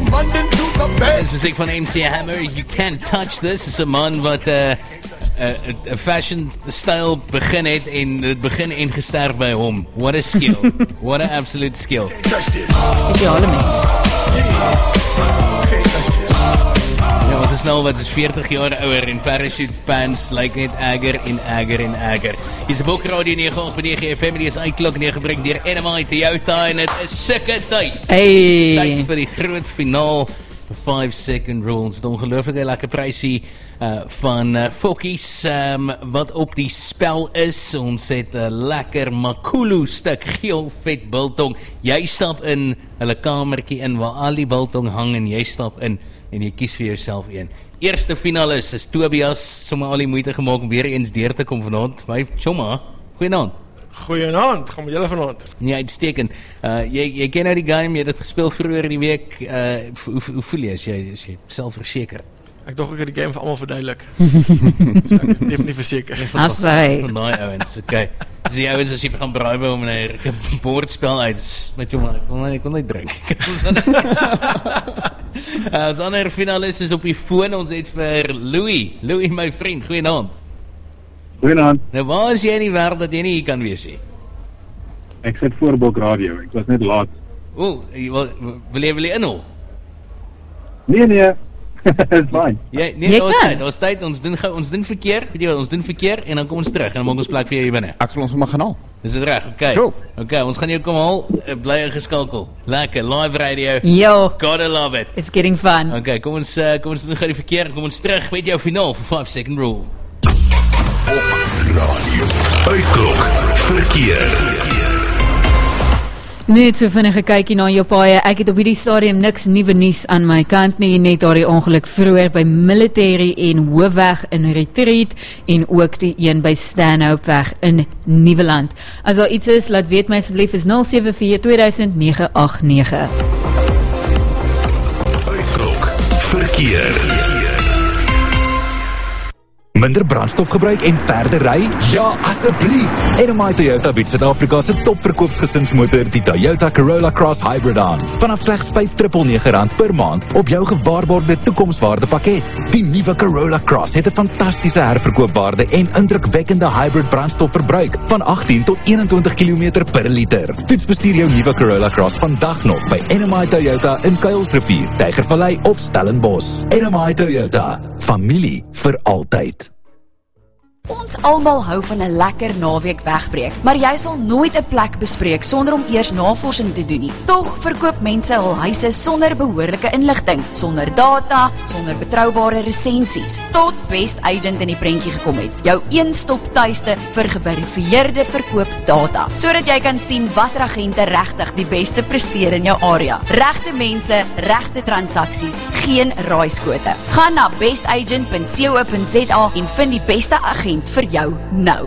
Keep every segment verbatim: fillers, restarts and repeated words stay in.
from London to the Bay. Dis musiek van M C Hammer, You Can't Touch This. Is 'n man wat 'n uh, 'n uh, fashion style begin het en dit begin en gesterf by hom. What a skill. What a absolute skill. Ek jy hulle mee. Ja, ons is nou wat is veertig jaar ouer en parachute pants lyk net erger en erger en erger. Hier is Bok Radio nege agt nege F M, die is uitklok neergebring deur N M I Toyota en dit is sulke tyd. Hey. Tyd vir die groot finaal. five second rules, het ongelooflike lekker prysie uh, van uh, Fokkies um, wat op die spel is. Ons het 'n uh, lekker Makulu stuk geel vet biltong. Jy stap in hulle kamertjie in waar al die biltong hang en jy stap in en jy kies vir jouself een. Eerste finalis is Tobias, sommer al die moeite gemaak om weer eens deur te kom vanaand. My chomma, goeienaand. Goeienaand, gaan met julle vanaand. Ja, uitstekend. Uh, jy, jy ken nou die game, jy het dit gespeel vroeër die week. Uh, hoe, hoe voel jy as jy, as jy selfverseker? Ek dink ek het die game vir almal verduidelik. So ek is definitief verseker. Ag sy. Van daai ouens, okay. Dis die ouens as jy gaan braai by hom en hy 'n bordspel uit met jou man. Ek kon nie, ek kon nie drink. uh, ons ander finalis is op die foon. Ons het vir Louis. Louis, my vriend, goeienaand. Goeienaand. Nou waar is jy in die wêreld dat jy nie hier kan wees nie? Ek sit voor Bok Radio. Ek was net laat. O, wil, wil jy wil jy inhou? Nee nee. It's fine. Ja, nee, Jy ons kan. tyd, ons tyd, ons doen gou, ons doen verkeer, weet jy wat, ons doen verkeer en dan kom ons terug en dan maak ons plek vir jou hier binne. Ek sal ons maar gaan haal. Is dit reg? Okay. Cool. Okay, ons gaan jou kom haal. Uh, Bly ingeskakel. Lekker live radio. Yo, Gotta love it. it's getting fun. Okay, kom ons uh, kom ons doen gou die verkeer. Kom ons terug met jou finaal vir five second rule. Bok Radio. Uitklok verkeer. Net so vinnige kykie na jou paaie. Ek het op hierdie stadium niks nuwe nuus aan my kant nie, net daardie ongeluk vroeër by Military en Hoofweg in Retreat en ook die een by Stanhopeweg in Nieuweland. As daar iets is, laat weet my asseblief, is nul sewe vier twee duisend nege agt nege. Uitklok verkeer. Minder brandstof gebruik en verder ry? Ja, asseblief! N M I Toyota bied Suid-Afrika se topverkoopsgesinsmotor, die Toyota Corolla Cross Hybrid aan. Vanaf slegs vyf nege nege rand per maand op jou gewaarborgde toekomswaarde pakket. Die nuwe Corolla Cross het 'n fantastiese herverkoopwaarde en indrukwekkende hybrid brandstofverbruik van agttien tot eenentwintig kilometer per liter. Toets bestuur jou nuwe Corolla Cross vandag nog by N M I Toyota in Kuilsrivier, Tygervallei of Stellenbosch. N M I Toyota, familie vir altyd. Ons almal hou van 'n lekker naweek wegbreek, maar jy sal nooit 'n plek bespreek sonder om eers navorsing te doen nie. Tog verkoop mense hul huise sonder behoorlike inligting, sonder data, sonder betroubare resensies, tot Best Agent in die prentjie gekom het. Jou een-stop tuiste vir geverifieerde verkoopdata, sodat jy kan sien watter agente regtig die beste presteer in jou area. Regte mense, regte transaksies, geen raaiskote. Gaan na best agent punt co punt za en vind die beste agent vir jou nou.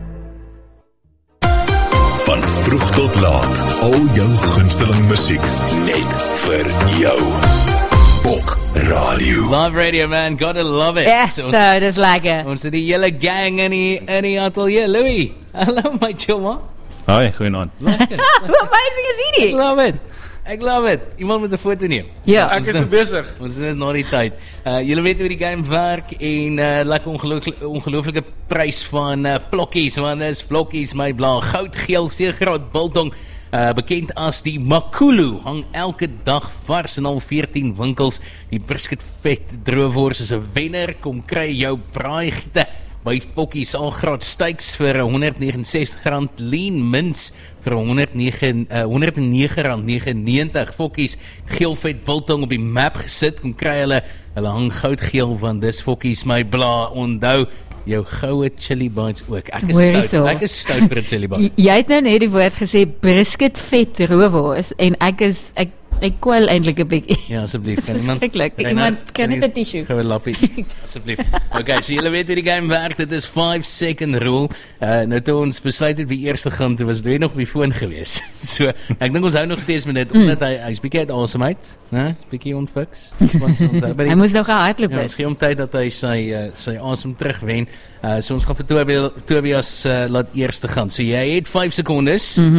Van vroeg tot laat, al jou gunsteling musiek, net vir jou. Bok Radio. Live radio, man, gotta love it. Yes, So, so, dis lekker. ons het die hele gang in die, in die atelier. Louis, hallo my chomma. Hoi, goeienaand. Lekker. Hoe amazing is Ek hierdie? love it. Ek love it. Iemand moet 'n foto neem. Ja. Ek is so besig. Ons is net na die tyd. Uh, julle weet hoe die game werk en uh, lekker ongelooflike, ongelooflike prys van uh, Flokkies, want dis Flokkies my bla, goud, geel, seegraad, biltong, uh, bekend as die Makulu, hang elke dag vars in al veertien winkels. Die brisket vet droewors is 'n wenner, kom kry jou braaigiete by Fokkies, al graad steaks vir honderd neges en sestig rand, lean mince vir honderd nege rand negenennegentig. Fokkies, geel vet biltong op die map gesit, kom kry hulle, hulle hang goudgeel, want dis Fokkies my bla, onthou, jou goue chili bites ook. Ek is Hoorie stout, so. ek is stout vir 'n chili bite. J- Jy het nou net die woord gesê, brisket vet roewors, en ek is, ek, ek kwel eintlik 'n bietjie. Ja, asseblief. Dit is verskriklik. Reina, Iemand kan net 'n tissue. Gou 'n lappie. Asseblief. Okay, so julle weet hoe die game werk. Dit is five second rule. Uh nou toe ons besluit het wie eerste gaan, toe was hy nog op die foon gewees. So, ek dink ons hou nog steeds met dit omdat hy hy's bietjie uit asem uit, né? Bietjie onfix. Hy moes nog gehardloop Ja, het. ons gee hom tyd dat hy sy uh, sy asem terugwen. Uh so ons gaan vir Tobias, Tobias uh, laat eerste gaan. So jy het vyf sekondes. Mhm.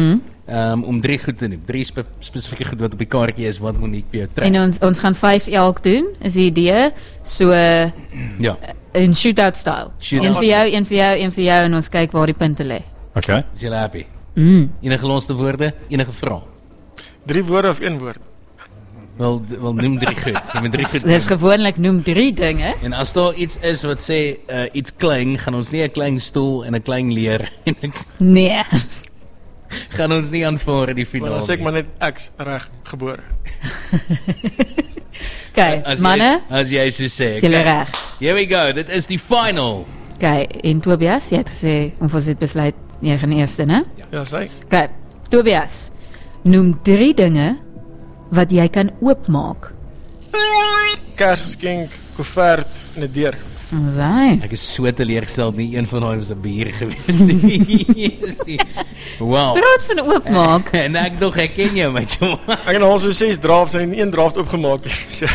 um, om drie goed te doen. Drie spe spesifieke goed wat op die kaartjie is wat Monique vir jou trek. En ons ons gaan vyf elk doen, is die idee. So ja. in shootout style. Shootout. Een vir jou, een vir jou, een vir jou en ons kyk waar die punte lê. Okay. Is julle happy? Mm. Enige laaste woorde? Enige vrae? Drie woorde of een woord? Wel, wel noem drie goed. Jy moet drie goed. Dis gewoonlik noem drie dinge. En as daar iets is wat sê uh, iets klein, gaan ons nie 'n klein stoel en 'n klein leer en 'n Nee. gaan ons nie aanvaar in die Maar finaal. dan sê ek maar net ek's reg gebore. Okay, As manne, jy, as jy so sê. is julle Okay. reg. Here we go. Dit is die final. Okay, en Tobias, jy het gesê ons het besluit jy gaan eerste, né? Ja, sê. Okay, Tobias, noem drie dinge wat jy kan oopmaak. Kersgeskenk, koevert en 'n deur. Sy. Ek is so teleurgestel, nie een van daai was 'n bier gewees nie. Wow. Praat van oopmaak. En ek dog ek ken jou, my chom. Ek het al so ses drafts en nie een draft opgemaak nie. So,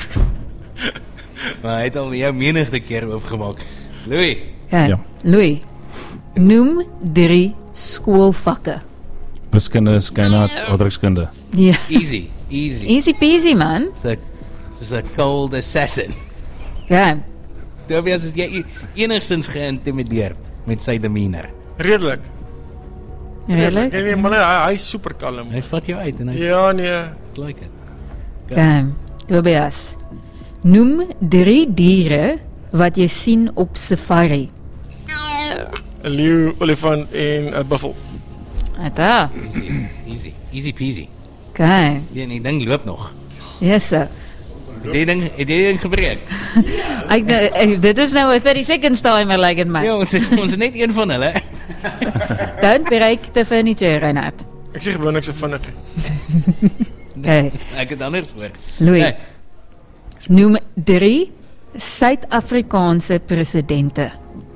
Maar hy het al jou menigte keer opgemaak. Louis, Okay. Ja. Louis, noem drie skoolvakke. Wiskunde, skynheid, aardrykskunde. Ja. easy, easy. Easy peasy, man. So, soos 'n cold assassin. Okay. Tobias, is jy enigstens geïntimideerd met sy demeanor? redelik. Redelijk? Nee, nee, maar nee, hy, hy is super kalm. Hy vat jou uit en hy Ja, nee. like it. Okay. Tobias, noem drie diere wat jy sien op safari. 'n Leeu, olifant en 'n buffel. Ata. Easy, easy, easy peasy. Okay. Die, die ding loop nog. Yes, sir. Het die ding, het die ding gebreek? Ek, ek, dit is nou 'n thirty seconds timer like in my. Ja, ons is, ons is net een van hulle. Don't break the furniture, Renat. Ek sê gewoon niks so vinnig. Okay. Ek het anders hoor. Louis, Nee, noem drie Suid-Afrikaanse presidente.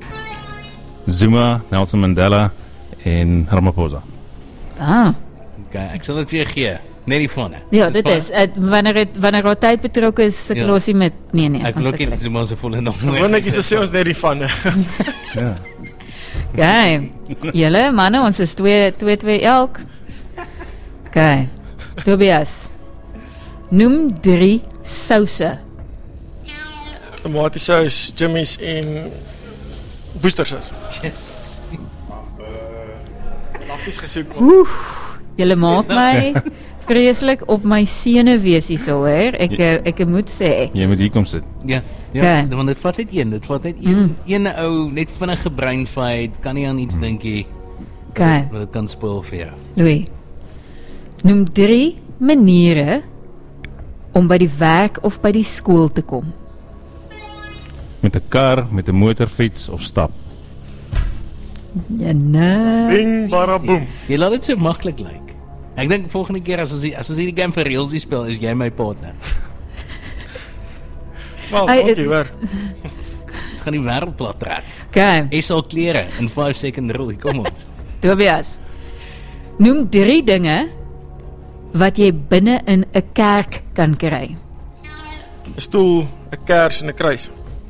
Zuma, Nelson Mandela en Ramaphosa. Ah. okay, ek sal dit vir jou gee. Net die vanne. Ja, dit is. Het, wanneer het, wanneer wat tyd betrokke is, ek Ja. los nie met nee nee. Ek ons wil ook nie sukkel. Zuma se volle naam. Gewoon netjies so sê ons net die van. Ja. Okay. Julle manne, ons is twee twee twee elk. Okay. Tobias. Noem drie souse. Tomatiesous, Jimmy's en Boostersaus. Yes. Lappies gesoek. Man. Julle maak my vreeslik op my senuwees hierso hoor. Ek eh, ek moet sê. Jy moet hier kom sit. Ja, ja, Okay. want dit vat net een, dit vat net een, mm. een ou net vinnige breinfeit, kan nie aan iets mm. dink nie, Okay. want dit kan spoil vir jou. Louis. Noem drie maniere om by die werk of by die skool te kom. Met 'n kar, met 'n motorfiets of stap. Ja, nee. Bing, baraboom. Jy laat dit so maklik lyk. Like. Ek dink volgende keer as ons die, as ons hierdie game vir reelsie speel, is jy my partner. Wel, Hy- dankie hoor. Ons gaan die wêreld plat trek. Okay. Hy sal klere in five second rule, kom ons. Tobias. Noem drie dinge wat jy binne in 'n kerk kan kry. 'n Stoel, 'n kers en 'n kruis.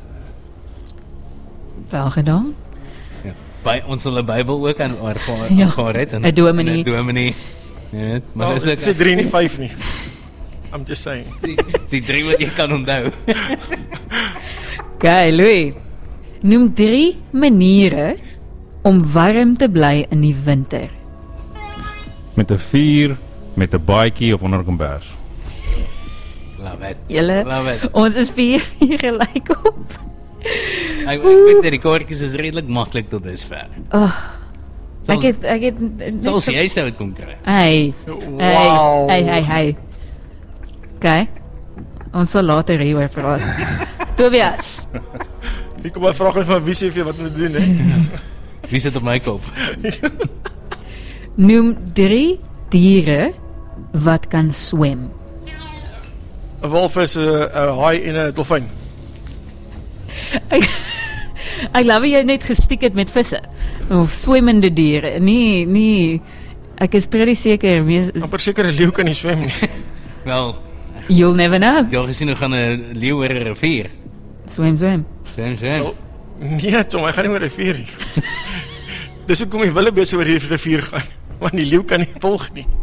Wel gedaan. Ja. By ons sal 'n Bybel ook aan ervaar Ja, ervaar het en 'n dominee. 'n dominee. Ja, maar Nou, dis dit sê ook drie nie vyf nie. I'm just saying. die drie wat jy kan onthou. Okay, Louis. Noem drie maniere om warm te bly in die winter. Met 'n vuur, met 'n baadjie of onder 'n kombers. Love it. Julle, Love it. ons is vier vier gelyk op. Ek, ek weet sê die kaartjies is redelik maklik tot dusver. Oh, Sal- ek het ek het Soos jy sou dit kon kry. Hey. Hey, Wow. hey, hey, hey. Okay. Ons sal later hieroor praat. Tobias. Hier kom 'n vraag van wie sê vir wat moet doen hè? Wie sit op my kop? Noem drie diere wat kan swem. 'n Walvis, 'n 'n haai en 'n dolfyn. Ek ek love jy net gestiek het met visse of swemmende diere. Nee, nee. Ek is pretty seker wees Amper seker 'n leeu kan nie swem nie. Wel, you'll never know. jy al gesien hoe gaan 'n leeu oor 'n rivier? Swem, swem. Swem, swem. Oh, nee, Tom, hy gaan nie oor 'n rivier nie. Dis hoekom die wildebeeste oor die rivier gaan, want die leeu kan nie volg nie.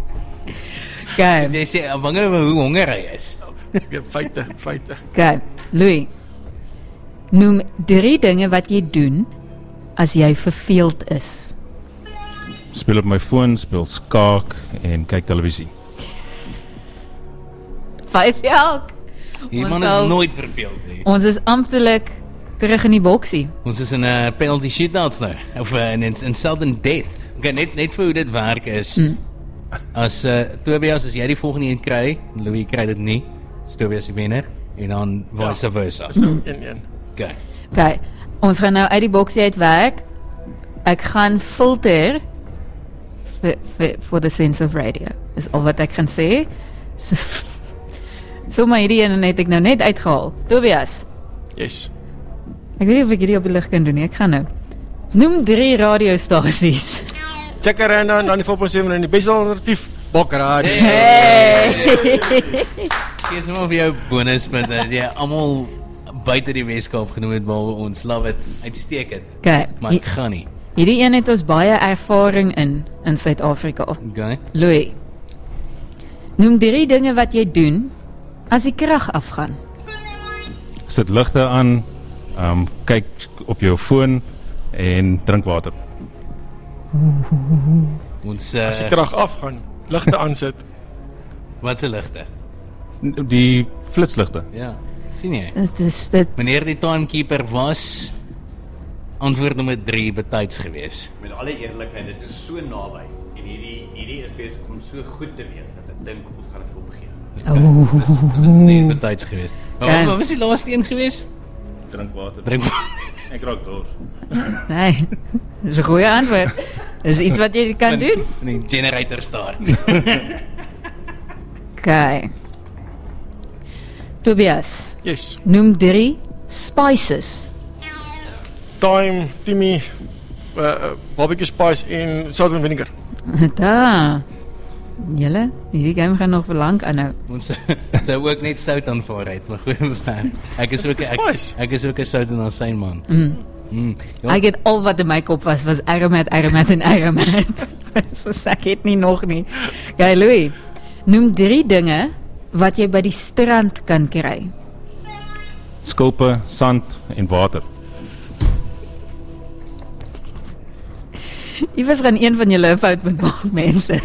Okay. Jy sê, afhangende van hoe honger hy is. Ja, feite, feite. Okay, Louis. Noem drie dinge wat jy doen as jy verveeld is. Speel op my foon, speel skaak en kyk televisie. Vyf elk. Die Ons man sal- is nooit verveeld nie. Ons is amptelik terug in die boksie. Ons is in 'n uh, penalty shootouts nou. Of uh, in, in sudden death. Okay, net, net vir hoe dit werk is. Mm. As uh, Tobias, as jy die volgende een kry, Louis kry dit nie. Is Tobias die wenner. En dan vice ja, versa. Is nou een een. Okay. Okay, ons gaan nou uit die boksie uit werk. Ek gaan filter vir vir for the sense of radio. Is al wat ek gaan sê. So, so maar hierdie een het ek nou net uitgehaal. Tobias. Yes. Ek weet nie of ek hierdie op die lig kan doen nie. Ek gaan nou. Noem drie radiostasies. Check Arena, ninety-four point seven en die beste alternatief, Bok Radio. Hey. Kies maar vir jou bonuspunte. Jy almal buite die Weskaap genoem het, maar ons love it. Uitstekend. Okay. Maar ek gaan nie. Hierdie een het ons baie ervaring in in Suid-Afrika. Okay. Louis. Noem drie dinge wat jy doen as die krag afgaan. Sit ligte aan, um, kyk op jou foon en drink water. Ons uh, As die krag afgaan, ligte aansit. wat se ligte? Die flitsligte. Ja. sien jy? Dit is dit. Meneer die timekeeper was antwoord nommer drie betyds gewees. Met alle eerlikheid, dit is so naby en hierdie hierdie is besig om so goed te wees dat ek dink ons gaan dit vir opgee. Oh. Dis dis nie betyds gewees. Maar Kan. wat was die laaste een gewees? Drink water. Drink Ek raak dors. Nee. Dis 'n goeie antwoord. Dis iets wat jy kan doen. Die generator start. Okay. Tobias, Yes. noem drie spices. Thyme, Timmy, uh, uh, barbecue spice en salt and vinegar. Daar. Julle, hierdie game gaan nog vir lank aanhou. Ons sou ook net sout aanvaar het, maar goeie werk. Ek is ook ek, Spice. ek is ook 'n sout en asyn man. Mm. Mm. Ja, Ek het al wat in my kop was was aromat, aromat en aromat. So ek het nie nog nie. Okay, Louis. Noem drie dinge wat jy by die strand kan kry. Skulpe, sand en water. Iewers gaan een van julle 'n fout moet maak, mense.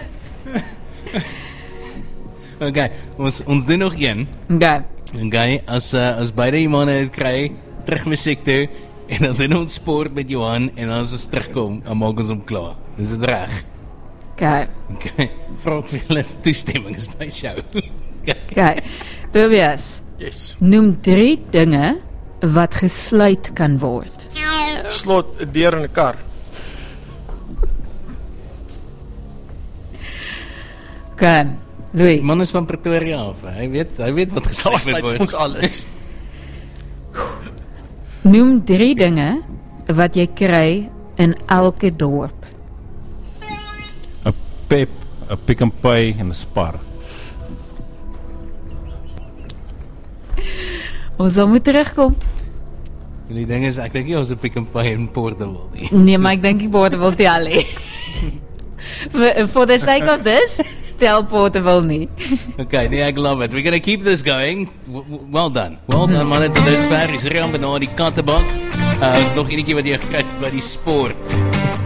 okay, ons ons doen nog een. Okay. Okay, as uh, as beide die manne dit kry, terug musiek toe en dan doen ons sport met Johan en dan as ons terugkom, dan maak ons hom klaar. Dis dit reg. Okay. Okay, vra ek vir julle toestemming is my show. Okay. Tobias, Yes. noem drie dinge wat gesluit kan word. Slot, 'n deur in 'n kar. Okay. Louis, Die man is van Pretoria af. Hy weet, hy weet wat Daar gesê sluit word. ons alles. noem drie dinge wat jy kry in elke dorp. 'n Pep, 'n Pick n Pay en 'n Spar. Ons sal moet terugkom. Die ding is, ek dink nie ons het Pick n Pay in Portable nie. Nee, maar ek dink die portable tel nie. for, for the sake of this, tel portable nie. Okay, nee, ek love it. We're gonna keep this going. W w well done. Well done, man. Dit is ver. Is reg om na die kattebak. Uh, ons nog enetjie wat jy gekry het by die sport.